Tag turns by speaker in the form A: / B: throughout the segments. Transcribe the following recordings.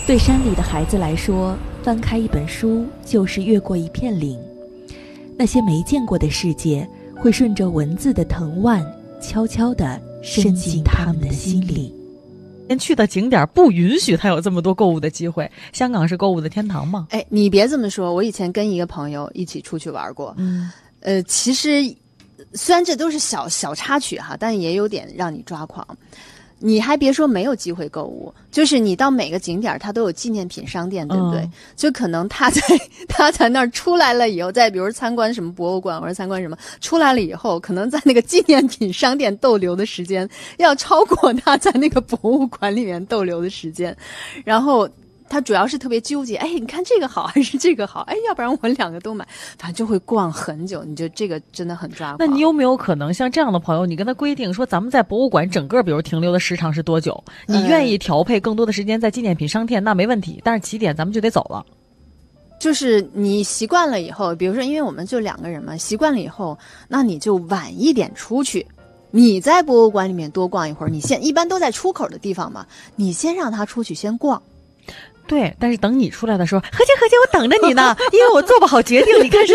A: 对山里的孩子来说，翻开一本书就是越过一片岭，那些没见过的世界会顺着文字的藤蔓悄悄地渗进他们的心里。
B: 去的景点不允许他有这么多购物的机会。香港是购物的天堂吗？
C: 哎，你别这么说，我以前跟一个朋友一起出去玩过。其实虽然这都是小插曲哈，但也有点让你抓狂。你还别说没有机会购物，就是你到每个景点它都有纪念品商店，对不对？就可能他在那儿出来了以后，再比如参观什么博物馆或者参观什么，出来了以后，可能在那个纪念品商店逗留的时间要超过他在那个博物馆里面逗留的时间，然后他主要是特别纠结，哎，你看这个好还是这个好？哎，要不然我两个都买，反正就会逛很久。你就这个真的很抓狂。
B: 那你有没有可能像这样的朋友，你跟他规定说，咱们在博物馆整个比如停留的时长是多久？你愿意调配更多的时间在纪念品商店，那没问题。但是起点咱们就得走了。
C: 就是你习惯了以后，比如说因为我们就2个人嘛，习惯了以后，那你就晚一点出去。你在博物馆里面多逛一会儿，你一般都在出口的地方嘛，你先让他出去先逛。
B: 对，但是等你出来的时候，合计，我等着你呢，因为我做不好决定。你看是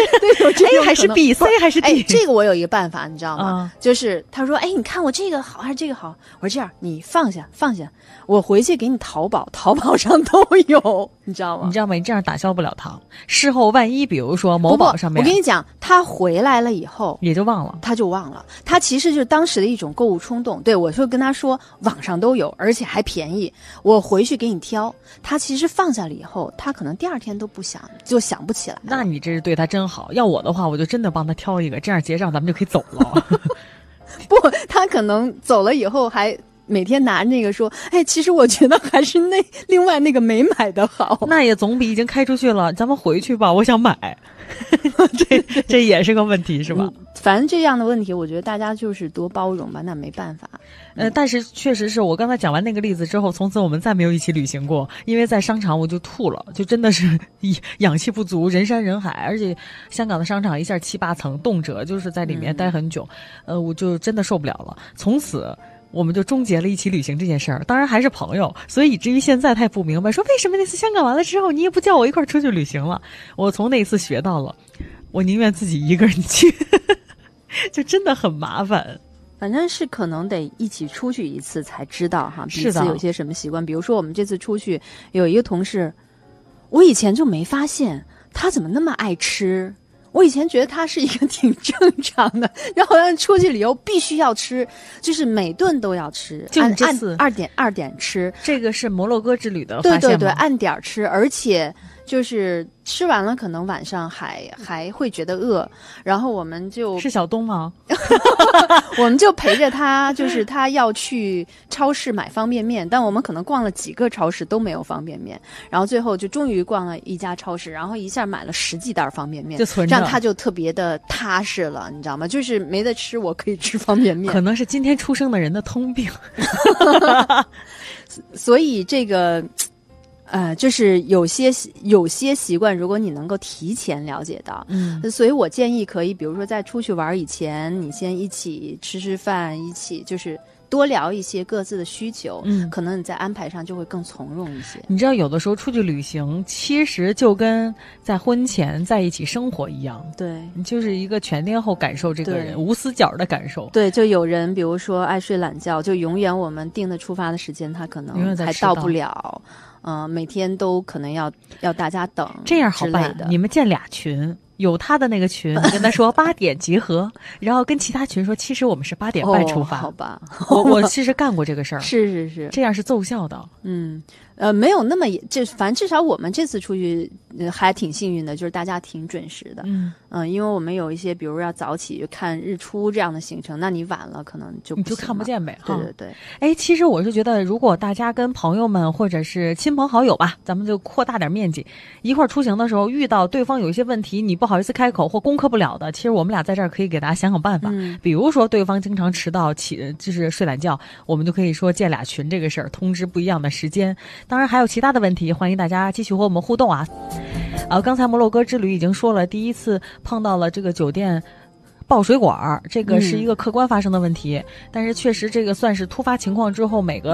B: A 还是 B，C 还是 D？
C: 这个我有一个办法，你知道吗？就是他说，哎，你看我这个好还是这个好？我说这样，你放下，我回去给你淘宝上都有，你知道吗？
B: 你知道吗？你这样打消不了他。事后万一比如说某宝上面，
C: 我跟你讲，他回来了以后
B: 也就忘了，
C: 他其实就是当时的一种购物冲动。对，我就跟他说网上都有，而且还便宜，我回去给你挑。他其实放下了以后，他可能第2天都就想不起来。
B: 那你这是对他真好。要我的话，我就真的帮他挑一个，这样结账咱们就可以走了。
C: 不，他可能走了以后还每天拿那个说，哎，其实我觉得还是另外那个没买的好。
B: 那也总比已经开出去了，咱们回去吧，我想买。这也是个问题，是吧？
C: 反正这样的问题，我觉得大家就是多包容吧，那没办法。
B: 但是确实是我刚才讲完那个例子之后，从此我们再没有一起旅行过，因为在商场我就吐了，就真的是氧气不足，人山人海，而且香港的商场一下7、8层，动辄就是在里面待很久，我就真的受不了了。从此我们就终结了一起旅行这件事儿，当然还是朋友，所以以至于现在他也不明白，说为什么那次香港完了之后，你也不叫我一块儿出去旅行了。我从那次学到了，我宁愿自己一个人去，就真的很麻烦。
C: 反正是可能得一起出去一次才知道哈，彼此有些什么习惯。比如说我们这次出去有一个同事，我以前就没发现他怎么那么爱吃。我以前觉得他是一个挺正常的，然后出去旅游必须要吃，就是每顿都要吃，
B: 就这次
C: 二点吃。这
B: 个是摩洛哥之旅的发现吗？
C: 对，按点吃，而且就是吃完了可能晚上还会觉得饿，然后我们就是
B: 小东吗？
C: 我们就陪着他，就是他要去超市买方便面，但我们可能逛了几个超市都没有方便面，然后最后就终于逛了一家超市，然后一下买了10几袋方便面，
B: 就存着，
C: 这样他就特别的踏实了，你知道吗？就是没得吃，我可以吃方便面，
B: 可能是今天出生的人的通病。
C: 所以这个就是有些习惯，如果你能够提前了解到，所以我建议可以，比如说在出去玩以前，你先一起吃饭，一起就是多聊一些各自的需求，可能你在安排上就会更从容一些。
B: 你知道，有的时候出去旅行，其实就跟在婚前在一起生活一样，
C: 对，
B: 你就是一个全天候感受这个人无死角的感受。
C: 对，就有人比如说爱睡懒觉，就永远我们定的出发的时间，他可能还到不了。每天都可能要大家等，
B: 这样好办的。你们建2群，有他的那个群，跟他说8点集合，然后跟其他群说，其实我们是8点半出发。
C: 好吧，
B: 我其实干过这个事儿，
C: 是，
B: 这样是奏效的。
C: 没有那么反正至少我们这次出去还挺幸运的，就是大家挺准时的。因为我们有一些比如要早起看日出这样的行程，那你晚了可能你就
B: 看不见呗。
C: 对。
B: 哎，其实我是觉得，如果大家跟朋友们或者是亲朋好友吧，咱们就扩大点面积，一块儿出行的时候，遇到对方有一些问题，你不好意思开口或攻克不了的，其实我们俩在这儿可以给大家想办法。比如说对方经常迟到就是睡懒觉，我们就可以说建2群这个事儿，通知不一样的时间。当然还有其他的问题，欢迎大家继续和我们互动啊。刚才摩洛哥之旅已经说了，第一次碰到了这个酒店爆水管，这个是一个客观发生的问题，但是确实这个算是突发情况之后每个